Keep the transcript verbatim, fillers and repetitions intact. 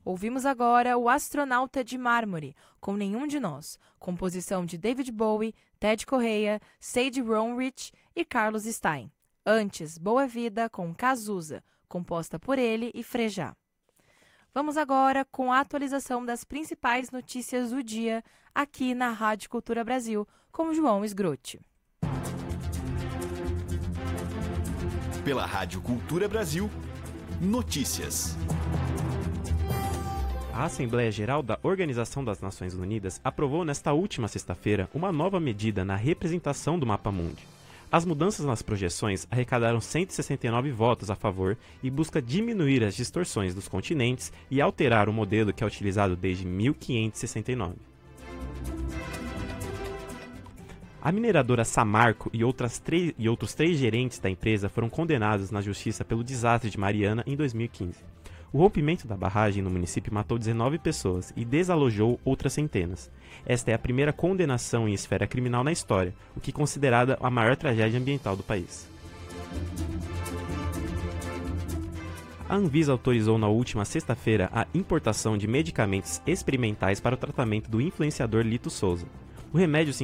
Ouvimos agora O Astronauta de Mármore, com Nenhum de Nós, composição de David Bowie, Ted Correia, Sade Ronrich e Carlos Stein. Antes, Boa Vida, com Cazuza, composta por ele e Frejá. Vamos agora com a atualização das principais notícias do dia, aqui na Rádio Cultura Brasil, com João Sgrotti. Pela Rádio Cultura Brasil, notícias. A Assembleia Geral da Organização das Nações Unidas aprovou nesta última sexta-feira uma nova medida na representação do Mapa Mundi. As mudanças nas projeções arrecadaram cento e sessenta e nove votos a favor e busca diminuir as distorções dos continentes e alterar o modelo que é utilizado desde mil quinhentos e sessenta e nove. A mineradora Samarco e, outras três, e outros três gerentes da empresa foram condenados na justiça pelo desastre de Mariana em dois mil e quinze. O rompimento da barragem no município matou dezenove pessoas e desalojou outras centenas. Esta é a primeira condenação em esfera criminal na história, o que é considerada a maior tragédia ambiental do país. A Anvisa autorizou na última sexta-feira a importação de medicamentos experimentais para o tratamento do influenciador Lito Souza. O remédio se